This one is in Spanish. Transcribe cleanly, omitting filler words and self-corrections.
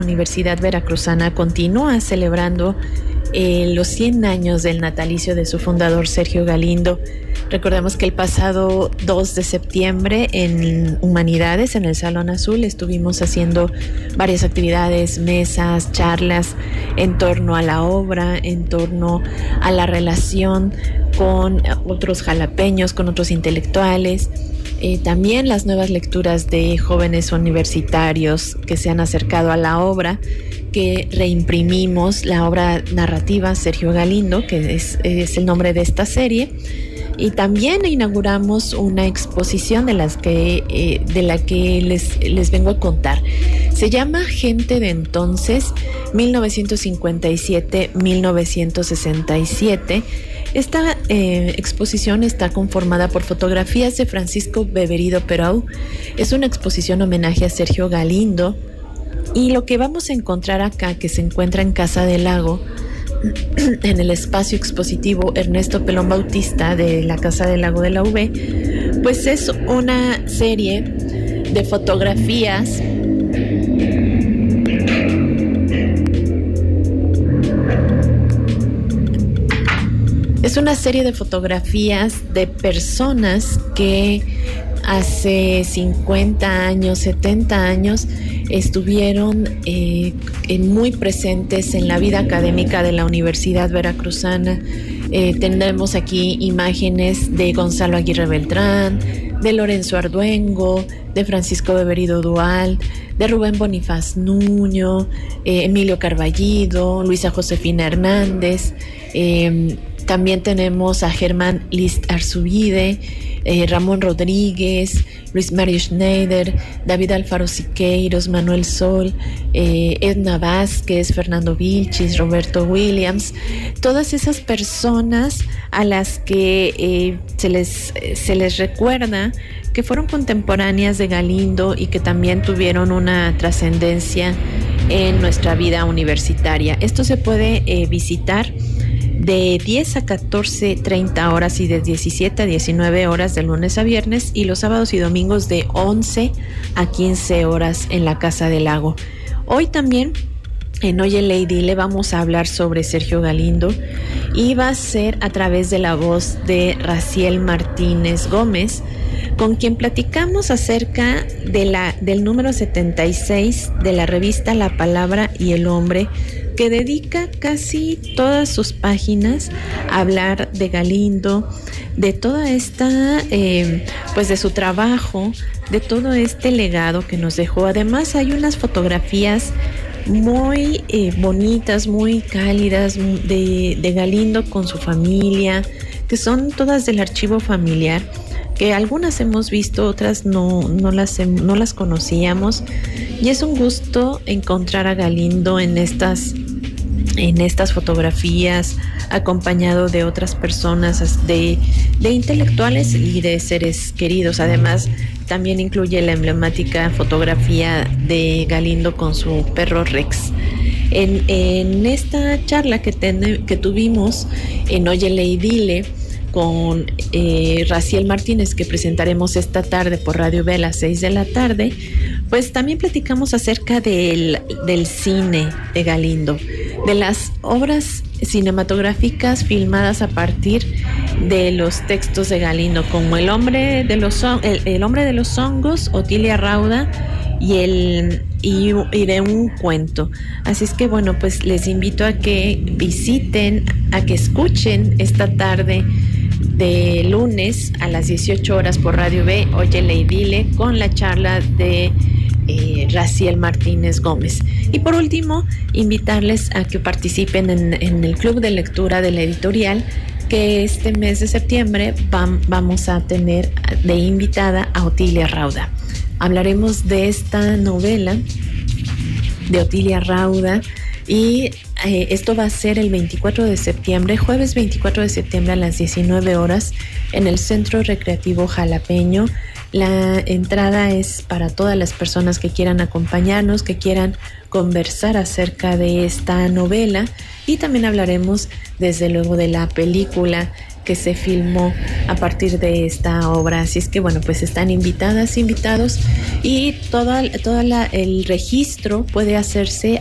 Universidad Veracruzana continúa celebrando los 100 años del natalicio de su fundador Sergio Galindo. Recordemos que el pasado 2 de septiembre en Humanidades, en el Salón Azul, estuvimos haciendo varias actividades, mesas, charlas en torno a la obra, en torno a la relación con otros jalapeños, con otros intelectuales. También las nuevas lecturas de jóvenes universitarios que se han acercado a la obra, que reimprimimos la obra narrativa Sergio Galindo, que es el nombre de esta serie, y también inauguramos una exposición de la que les vengo a contar. Se llama Gente de Entonces, 1957-1967. Esta exposición está conformada por fotografías de Francisco Beberido Perau. Es una exposición homenaje a Sergio Galindo. Y lo que vamos a encontrar acá, que se encuentra en Casa del Lago, en el espacio expositivo Ernesto Pelón Bautista de la Casa del Lago de la UB, pues es una serie de fotografías de personas que hace 50 años, 70 años, estuvieron muy presentes en la vida académica de la Universidad Veracruzana. Tenemos aquí imágenes de Gonzalo Aguirre Beltrán, de Lorenzo Arduengo, de Francisco Beberido Dual, de Rubén Bonifaz Nuño, Emilio Carballido, Luisa Josefina Hernández. También tenemos a Germán List Arzubide, Ramón Rodríguez, Luis Mario Schneider, David Alfaro Siqueiros, Manuel Sol, Edna Vázquez, Fernando Vilchis, Roberto Williams. Todas esas personas a las que se les recuerda que fueron contemporáneas de Galindo y que también tuvieron una trascendencia en nuestra vida universitaria. Esto se puede visitar de 10 a 14:30 horas y de 17 a 19 horas de lunes a viernes, y los sábados y domingos de 11 a 15 horas en la Casa del Lago. Hoy también en Óyele y Dile vamos a hablar sobre Sergio Galindo, y va a ser a través de la voz de Raciel Martínez Gómez, con quien platicamos acerca del número 76 de la revista La Palabra y el Hombre, que dedica casi todas sus páginas a hablar de Galindo, de toda esta, pues de su trabajo, de todo este legado que nos dejó. Además hay unas fotografías muy bonitas, muy cálidas de Galindo con su familia, que son todas del archivo familiar, que algunas hemos visto, otras no las conocíamos, y es un gusto encontrar a Galindo en estas fotografías, acompañado de otras personas, de intelectuales y de seres queridos. Además, también incluye la emblemática fotografía de Galindo con su perro Rex. En esta charla que tuvimos en Óyele y Dile con Raciel Martínez, que presentaremos esta tarde por Radio B a las 6 de la tarde, pues también platicamos acerca del cine de Galindo, de las obras cinematográficas filmadas a partir de los textos de Galindo, como El hombre de los hongos, Otilia Rauda y de un cuento. Así es que bueno, pues les invito a que visiten, a que escuchen esta tarde de lunes a las 18 horas por Radio B, Óyele y Dile, con la charla de Raciel Martínez Gómez. Y por último, invitarles a que participen en el club de lectura de la editorial, que este mes de septiembre vamos a tener de invitada a Otilia Rauda. Hablaremos de esta novela de Otilia Rauda, y esto va a ser el 24 de septiembre, jueves 24 de septiembre a las 19 horas en el Centro Recreativo Jalapeño. La entrada es para todas las personas que quieran acompañarnos, que quieran conversar acerca de esta novela, y también hablaremos desde luego de la película que se filmó a partir de esta obra. Así es que bueno, pues están invitadas, invitados, y el registro puede hacerse